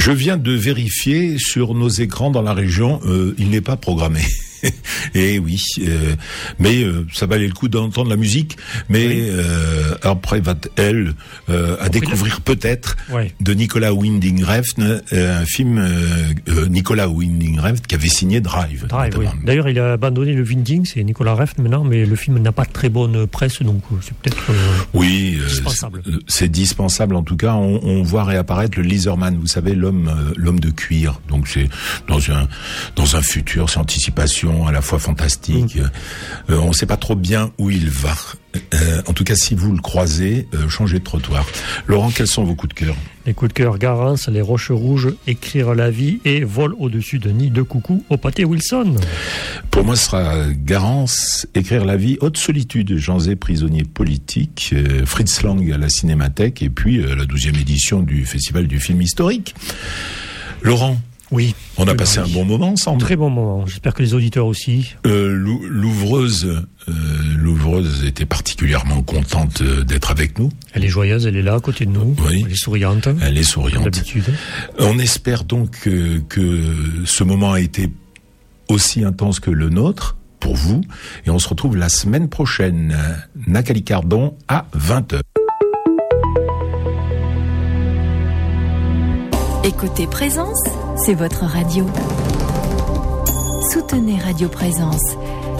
Je viens de vérifier sur nos écrans dans la région, il n'est pas programmé. Et oui, mais ça valait le coup d'entendre la musique. Mais après va-t-elle à découvrir peut-être de Nicolas Winding Refn, un film Nicolas Winding Refn qui avait signé Drive. Oui. D'ailleurs, il a abandonné le Winding, c'est Nicolas Refn maintenant, mais le film n'a pas très bonne presse, donc c'est peut-être dispensable. C'est dispensable en tout cas. On voit réapparaître le Leatherman, vous savez, l'homme de cuir. Donc c'est dans un futur, c'est anticipation à la fois fantastique. On ne sait pas trop bien où il va. En tout cas, si vous le croisez, changez de trottoir. Laurent, quels sont vos coups de cœur? Les coups de cœur: Garance, Les Roches Rouges, Écrire la vie et Vol au-dessus de nid de coucou au pâté Wilson. Pour moi, ce sera Garance, Écrire la vie, Haute solitude, Jean Zay, prisonnier politique, Fritz Lang à la Cinémathèque, et puis la 12e édition du Festival du film historique. Laurent? Oui. On a passé un bon moment ensemble. Très bon moment. J'espère que les auditeurs aussi. L'ouvreuse était particulièrement contente d'être avec nous. Elle est joyeuse, elle est là à côté de nous. Oui. Elle est souriante. Elle est souriante. D'habitude. On espère donc que ce moment a été aussi intense que le nôtre pour vous. Et on se retrouve la semaine prochaine. Nathalie Cardon à 20h. Écoutez Présence, c'est votre radio. Soutenez Radio Présence.